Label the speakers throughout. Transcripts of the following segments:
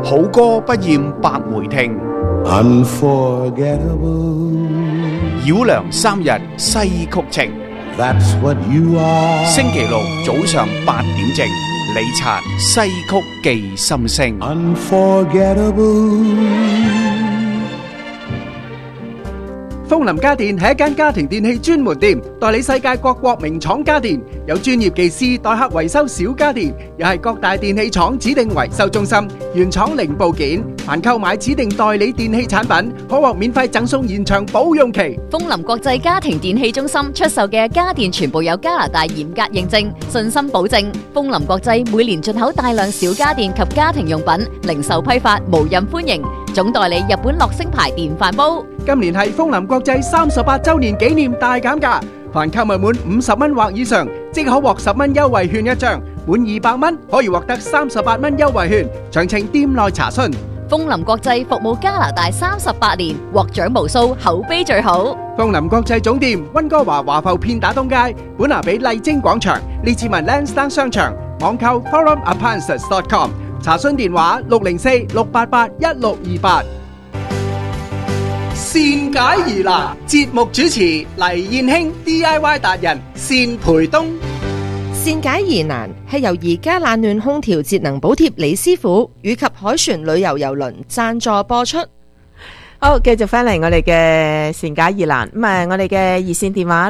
Speaker 1: 好歌不厭百回聽。
Speaker 2: Unforgettable.
Speaker 1: 繞梁三日西曲情。
Speaker 2: That's what you are.
Speaker 1: 星期六早上8點正，李察西曲記心聲。
Speaker 2: Unforgettable.
Speaker 3: 風林家電係一間家庭電器專門店，代理世界各國名廠家電，有專業技師代客維修小家電，又係各大電器廠指定維修中心，原廠零部件。凡購買指定代理電器產品，可獲免費贈送延長保用期。
Speaker 4: 風林國際家庭電器中心出售嘅家電全部有加拿大嚴格認證，信心保證。風林國際每年進口大量小家電及家庭用品，零售批發無任歡迎。總代理日本樂聲牌電飯煲。
Speaker 3: 今年係風林國際38周年紀念大減價，凡購物滿50蚊或以上，即可獲10蚊優惠券一張；滿200蚊可以獲得38蚊優惠券。詳情店內查詢。
Speaker 4: 風林國際服務加拿大38年，獲獎無數，口碑最好。
Speaker 3: 風林國際總店溫哥華華埠片打東街，本拿比麗晶廣場，列治文 Lansdowne 商場，網購 forumappliances.com， 查詢電話604-688-1628。善解疑難，節目主持黎燕卿 DIY 達人單培東。
Speaker 5: 善解疑難係由宜家冷暖空調節能補貼李師傅以及凱旋旅遊郵輪贊助播出。
Speaker 6: 好，繼續翻嚟我哋嘅善解疑難。咁啊，我哋嘅熱線電話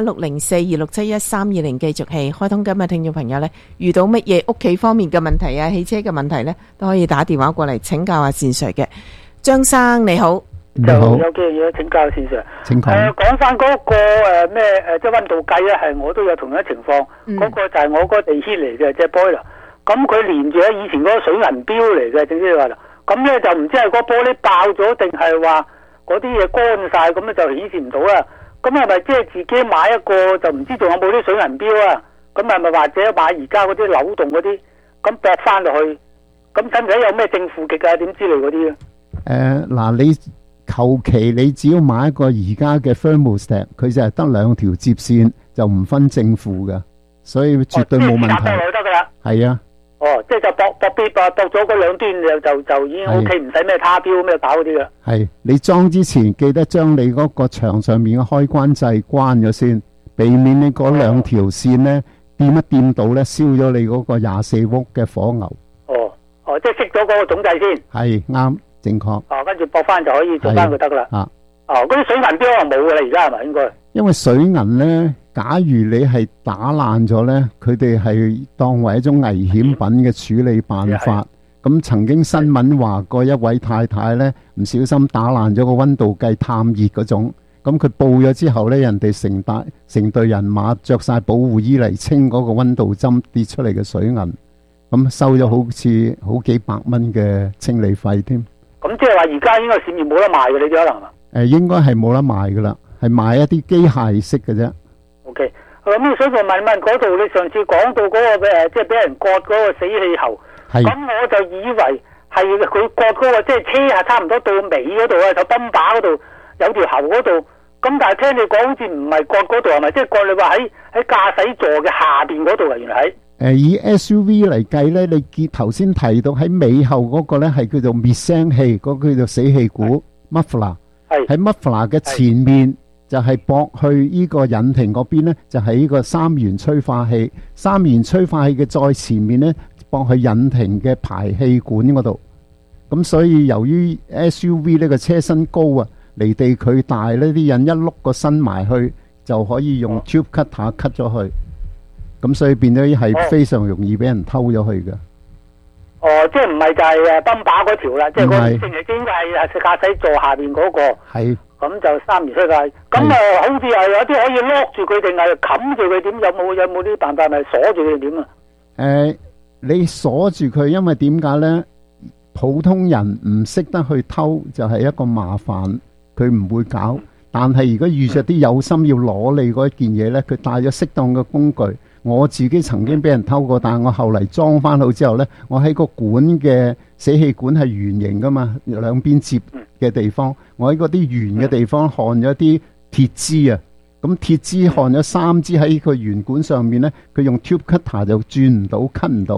Speaker 6: 604-267-1320繼續係開通。今日聽眾朋友呢，遇到乜嘢屋企方面嘅問題啊，汽車嘅問題呢，都可以打電話過嚟請教下單 Sir 嘅。張生你好。
Speaker 7: 就有幾樣嘢請教單 Sir。
Speaker 6: 請講。
Speaker 7: 講翻嗰個咩即係溫度計咧，係我都有同樣情況。嗰個就係我嗰個地氈嚟嘅，即係 boiler。咁佢連住以前嗰個水銀標嚟嘅，正之話啦。咁咧就唔知係個玻璃爆咗定係話嗰啲嘢乾晒，咁咧就顯示唔到啦。咁係咪即係自己買一個就唔知仲有冇啲水銀標啊？咁係咪或者買而家嗰啲扭動嗰啲，咁駁翻落去？咁使唔使有咩正負極啊？點之類嗰啲咧？
Speaker 8: 嗱，你求其你只要買一個而家嘅 thermostat， 佢就係得2條接線，就唔分正負嘅，所以絕對冇問題。
Speaker 7: 即係得噶啦。係啊。即係就駁咗嗰兩端就已經 OK， 唔使咩他標咩搞嗰啲噶。係，
Speaker 8: 你裝之前記得將你嗰個牆上面嘅開關掣關咗先，避免你嗰2條線呢掂一掂到呢燒咗你嗰個24伏嘅火牛。
Speaker 7: 即係熄咗嗰個總掣先。係
Speaker 8: 啱。正確。
Speaker 7: 跟住駁翻就可以做翻佢得噶啦。嗰啲水銀標可能冇噶啦，而家係咪應該？因為水銀咧，假如你係打爛咗咧，佢哋係當為一種危險品嘅處理辦法。咁曾經新聞話過一位太太咧，唔小心打爛咗個溫度計探熱嗰種。咁佢報咗之後咧，人哋成隊人馬着晒保護衣嚟清嗰個溫度針跌出嚟嘅水銀，咁收咗好似好幾百蚊嘅清理費添。咁即係話而家應該市面冇得賣嘅，你啲可能係應該係冇得賣噶啦，係賣一啲機械式嘅啫。OK， 咁所以問嗰度，你上次講到嗰個即係俾人割嗰個死氣喉，咁我就以為係佢割嗰個即係車係差唔多到尾嗰度啊，就泵把嗰度有條喉嗰度。咁但係聽你講好似唔係割嗰度，係咪？即係割你話喺駕駛座嘅下邊嗰度啊？原來係。以 SUV 嚟計咧，你頭先提到喺尾後嗰個咧係叫做滅聲器，嗰個叫做死氣鼓 muffler， 喺 muffler 嘅前面就係駁去呢個引擎嗰邊咧，就係呢個3元催化器。3元催化器嘅再前面咧，駁去引擎嘅排氣管嗰度。咁所以由於 SUV 呢個車身高啊，離地距大呢，啲人一碌個身埋去就可以用 tube cutter cut 咗去。咁所以變咗係非常容易俾人偷咗去嘅。即係唔係就係泵把嗰條啦，即係嗰個正係應該係駕駛座下邊嗰個。係。咁就3元催化。咁好似係有啲可以 lock 住佢定係冚住佢點？有冇啲辦法咪鎖住佢點啊？你鎖住佢，因為點解咧？普通人唔識得去偷就係一個麻煩，佢唔會搞。但係如果遇着啲有心要攞你嗰件嘢咧，佢帶咗適當嘅工具。我自己曾經俾人偷過，但係我後嚟裝翻好之後呢，我喺個管嘅死氣管係圓形噶嘛，兩邊接嘅地方，我喺嗰啲圓嘅地方焊咗啲鐵枝啊，咁鐵枝焊咗3支喺個圓管上面呢，佢用 tube cutter 就轉唔到 cut 唔到，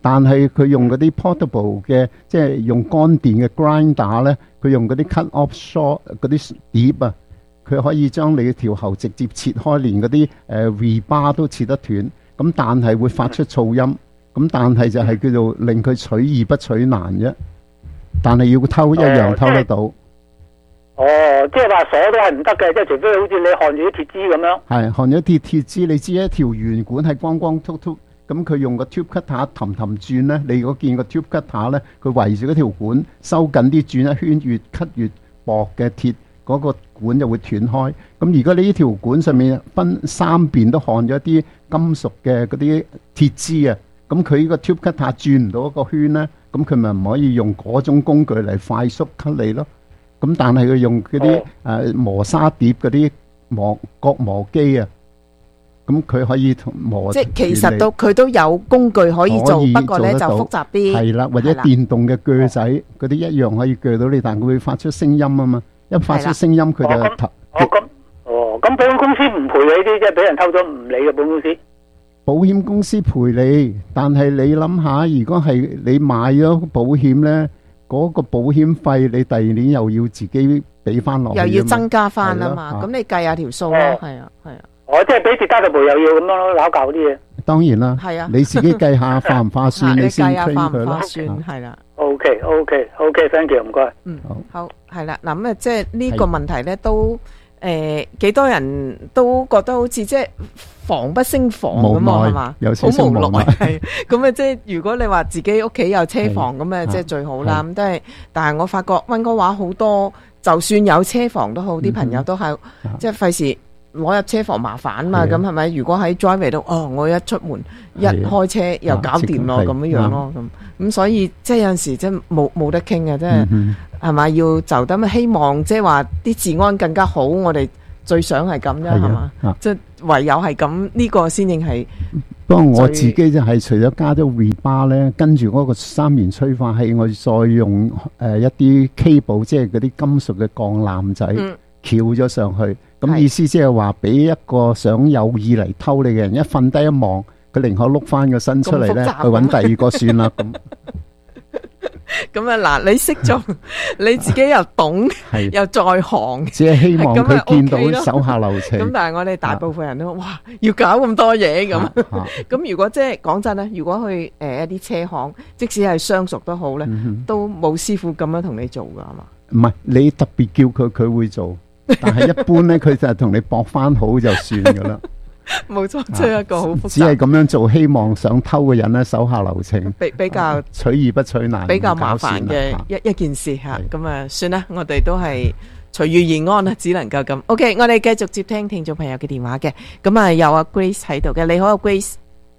Speaker 7: 但係佢用嗰啲 portable 嘅，即係用乾電嘅 grinder 咧，佢用嗰啲 cut off short 嗰啲碟啊，佢可以將你條喉直接切開，連嗰啲rebar 都切得斷。咁但係會發出噪音，咁但係就係叫做令佢取易不取難啫。但係要偷一樣偷得到。
Speaker 9: 即係話鎖都係唔得嘅，即係除非好似你焊住啲鐵枝咁樣。係
Speaker 7: 焊咗鐵枝，你知一條圓管係光光禿禿，咁佢用個 tube cutter 氹轉咧，你如果見個 tube cutter 咧，佢圍住嗰條管收緊啲轉一圈，越 cut 越薄嘅鐵，嗰個管就會斷開。咁如果你呢條管上面分三邊都焊咗啲金屬嘅嗰啲鐵枝啊，咁佢呢個 tube cutter 轉唔到一個圈咧，咁佢咪唔可以用嗰種工具嚟快速 cut 你咯。咁但係佢用嗰啲磨砂碟嗰啲角磨機啊，咁佢可以磨。即係
Speaker 6: 其實佢都有工具可以做，不過咧就複雜啲。
Speaker 7: 係啦，或者電動嘅鋸仔嗰啲一樣可以鋸到你，但係佢會發出聲音啊嘛。一發出聲音佢就
Speaker 9: 咁保險公司唔賠你啲，即係俾人偷咗唔理嘅保險公司。
Speaker 7: 保險公司賠你，但係你諗下，如果係你買咗保險咧，嗰個保險費你第二年又要自己俾翻落，
Speaker 6: 又要增加翻啊嘛。咁你計下條數咯，係啊。
Speaker 9: 即係俾跌單就又要咁樣咯，拗教啲嘢。
Speaker 7: 當然啦，
Speaker 6: 係啊，
Speaker 7: 你自己計下划唔划算，你先
Speaker 6: 計下划唔划算，係啦。
Speaker 9: OK，thank you，唔該。
Speaker 6: 好，係啦。嗱咁啊，即係呢個問題咧，都幾多人都覺得好似即係防不勝防咁啊，係嘛？
Speaker 7: 有少少無奈。
Speaker 6: 係咁啊，即係如果你話自己屋企有車房咁啊，即係最好啦。咁都係，但係我發覺溫哥華好多，就算有車房都好，啲朋友都係即係費事攞入車房麻煩嘛。咁係咪？如果喺 drive 度，我一出門一開車又搞掂咯，咁樣樣咯。咁所以即係有陣時即係冇得傾嘅，即係係咪要就咁？希望即係話啲治安更加好，我哋最想係咁啫，係嘛？即係唯有係咁，呢個先至係。
Speaker 7: 不過我自己就係除咗加咗 rebar 咧，跟住嗰個三元催化器，我再用一啲 cable，即係嗰啲金屬嘅鋼纜仔翹咗上去。咁意思即係話俾一個想有意嚟偷你嘅人，一瞓低一望，佢寧可碌翻個身出嚟咧，去揾第二個算啦。
Speaker 6: 咁啊嗱，你識做，你自己又懂，又在行，
Speaker 7: 只係希望佢見到手下留情。
Speaker 6: 咁但係我哋大部分人都哇，要搞咁多嘢咁。咁如果即係講真咧，如果去一啲車行，即使係相熟都好咧，都冇師傅咁樣同你做噶嘛？
Speaker 7: 唔係，你特別叫佢，佢會做。但係一般咧，佢就係同你駁翻好就算噶啦。
Speaker 6: 冇錯，即係一個好複雜。
Speaker 7: 只係咁樣做，希望想偷嘅人咧手下留情，
Speaker 6: 比較
Speaker 7: 取易不取難，
Speaker 6: 比較麻煩嘅一件事吓。咁啊，算啦，我哋都係隨遇而安啦，只能夠咁。OK， 我哋繼續接聽眾朋友嘅電話嘅。咁啊，有阿 Grace 喺度嘅，你好啊 Grace。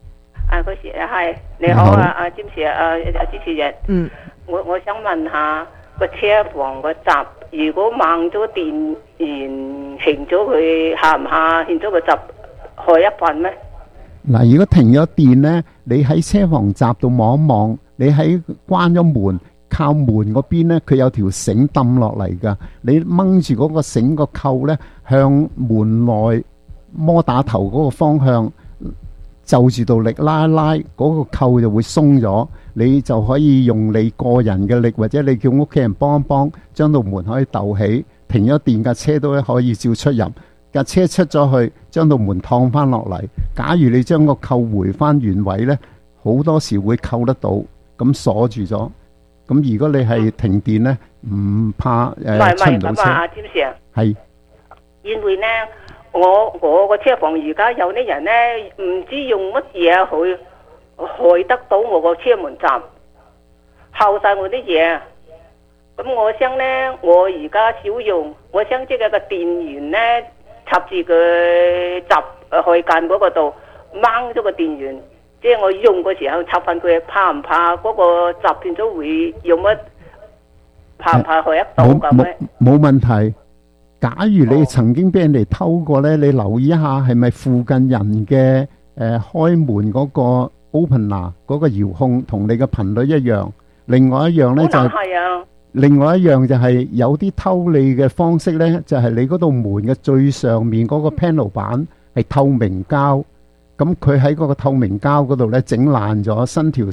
Speaker 10: Grace 係你好啊，阿詹士啊，主持人。我想問下個車房個閘，如果掹咗電源，停咗佢，下唔下欠咗個閘？開一份咩？
Speaker 7: 嗱，如果停咗電咧，你喺車房閘度望一望，你喺關咗門，靠門嗰邊咧，佢有條繩抌落嚟噶。你掹住嗰個繩個扣咧，向門內摩打頭嗰個方向就住度力拉一拉，嗰個扣就會鬆咗。你就可以用你個人嘅力，或者你叫屋企人幫一幫，將道門可以竇起。停咗電架車都可以照出入。架車出咗去，將道門燙翻落嚟。假如你將個扣回翻原位呢，好多時會扣得到，咁鎖住咗。咁如果你係停電呢，唔怕出唔到車。
Speaker 10: 阿詹士啊，
Speaker 7: 係
Speaker 10: 因為呢，我個車房而家有啲人呢，唔知用乜嘢去害得到我個車門閘，耗晒我啲嘢。咁我想呢，我而家少用，我想即係個電源呢。插住個閘開間嗰個度掹咗個電源，即係我用嘅時候插翻佢，怕唔怕嗰個閘變咗會有乜？怕唔怕開得到咁咧？
Speaker 7: 冇問題。假如你曾經俾人哋偷過咧，你留意一下係咪附近人嘅開門嗰個 opener 嗰個遙控同你嘅頻率一樣。另外一樣咧就係。另外一樣就係有啲偷你嘅方式呢，就係你嗰道門嘅最上面嗰個 panel 板係透明膠，咁佢喺嗰個透明膠嗰度呢整爛咗，伸條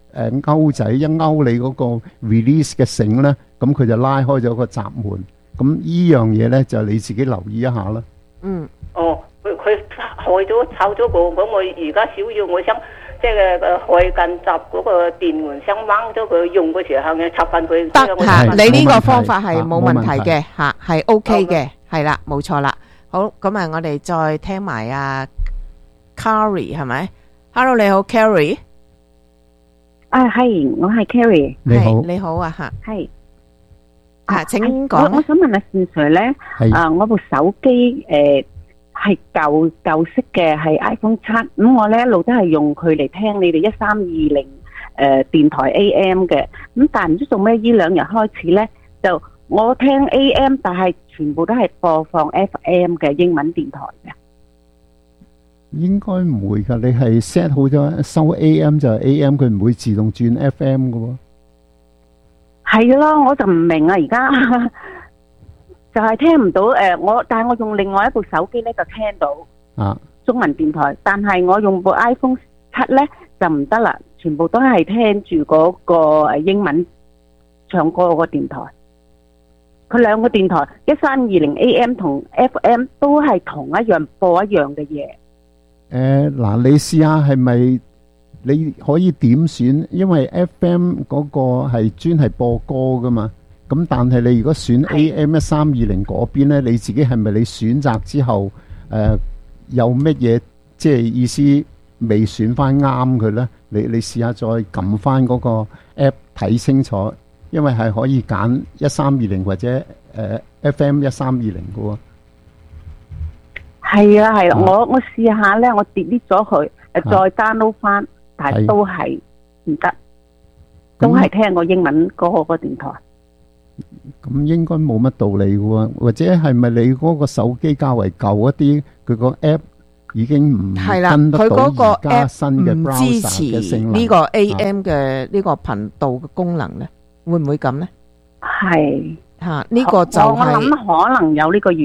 Speaker 7: 勾仔一勾你嗰個 release 嘅繩咧，咁佢就拉開咗個閘門。咁依樣嘢咧就你自己留意一下啦。
Speaker 10: 佢開咗炒咗個，咁我而家少要，我想即係開緊閘嗰個電門，想掹咗佢，用嘅時候嘅插翻佢。
Speaker 6: 得嚇，你呢個方法係冇問題嘅嚇，係 OK 嘅，係啦，冇錯啦。好，咁啊，我哋再聽埋阿 Carrie 係咪 ？Hello， 你好 ，Carrie。
Speaker 11: 係，我係 Carrie。
Speaker 7: 你好，
Speaker 6: 你好啊嚇。
Speaker 11: 係。
Speaker 6: 請講。
Speaker 11: 我想問下善 Sir 咧，我部手機係舊式嘅，係 iPhone 7，咁我咧一路都係用佢嚟聽你哋1320電台 AM 嘅，咁但係唔知做咩呢2日開始咧，就我聽 AM， 但係全部都係播放 FM 嘅英文電台嘅。
Speaker 7: 應該唔會㗎，你係 set 好咗收 AM 就係 AM， 佢唔會自動轉 FM 㗎喎。
Speaker 11: 係咯，我就唔明啊，而家就係聽唔到但係我用另外一部手機咧就聽到中文電台，但係我用部 iPhone 7咧就唔得啦，全部都係聽住嗰個英文唱歌嗰個電台。佢兩個電台1320 AM 同 FM 都係同一樣播一樣嘅嘢。
Speaker 7: 嗱，你試下係咪你可以點選？因為 FM 嗰個係專係播歌噶嘛。咁但係你如果選 AM 1320嗰邊咧，你自己係咪你選擇之後有乜嘢即係意思未選翻啱佢咧？你試下再撳翻嗰個 app 睇清楚，因為係可以揀1320或者FM 1320嘅喎。
Speaker 11: 係啊，我試下咧，我 delete 咗佢，再 download 翻，但係都係唔得，都係聽個英文嗰個電台。
Speaker 7: 咁應該冇乜道理嘅喎，或者係咪你嗰個手機較為舊一啲，佢個 app 已經唔跟得到而家新嘅 browser 嘅性能？
Speaker 6: 呢個 AM 嘅呢個頻道嘅功能咧，會唔會咁咧？
Speaker 11: 係
Speaker 6: 嚇，呢個就係
Speaker 11: 我諗可能有呢個原因。